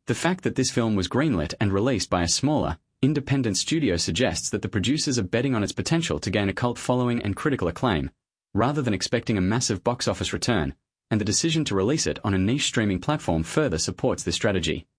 The fact that this film was greenlit and released by a smaller, independent studio suggests that the producers are betting on its potential to gain a cult following and critical acclaim, rather than expecting a massive box office return, and the decision to release it on a niche streaming platform further supports this strategy.